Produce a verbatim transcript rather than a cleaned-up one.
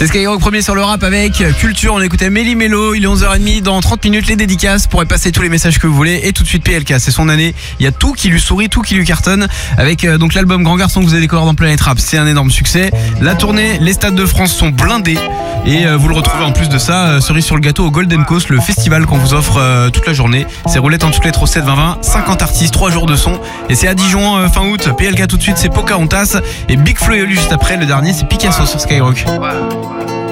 C'est Skyrock premier sur le rap avec Culture. On écoutait Méli Mélo. Il est onze heures trente. Dans trente minutes, les dédicaces. Pourrez passer tous les messages que vous voulez. Et tout de suite, P L K. C'est son année. Il y a tout qui lui sourit, tout qui lui cartonne. Avec euh, donc l'album Grand Garçon que vous avez découvert dans Planète Rap. C'est un énorme succès. La tournée, les stades de France sont blindés. Et euh, vous le retrouvez en plus de ça, euh, cerise sur le gâteau au Golden Coast, le festival qu'on vous offre euh, toute la journée. C'est roulette en toutes lettres au sept vingt vingt. cinquante artistes, trois jours de son. Et c'est à Dijon euh, fin août. P L K tout de suite, c'est Pocahontas. Et Big Flo et Oli juste après. Le dernier, c'est Picasso sur Skyrock. Ouais.